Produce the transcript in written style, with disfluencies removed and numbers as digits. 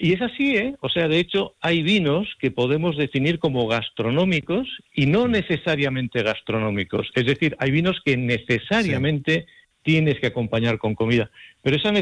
Y es así, ¿eh? O sea, de hecho, hay vinos que podemos definir como gastronómicos y no necesariamente gastronómicos. Es decir, hay vinos que necesariamente tienes que acompañar con comida. Pero esa